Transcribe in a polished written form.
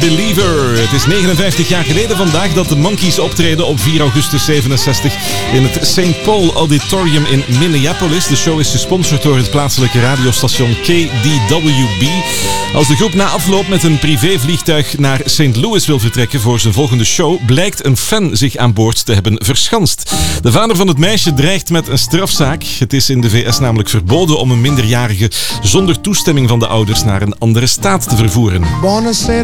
Believer. Het is 59 jaar geleden vandaag dat de Monkees optreden op 4 augustus 67 in het St. Paul Auditorium in Minneapolis. De show is gesponsord door het plaatselijke radiostation KDWB. Als de groep na afloop met een privévliegtuig naar St. Louis wil vertrekken voor zijn volgende show, blijkt een fan zich aan boord te hebben verschanst. De vader van het meisje dreigt met een strafzaak. Het is in de VS namelijk verboden om een minderjarige zonder toestemming van de ouders naar een andere staat te vervoeren. Buonasera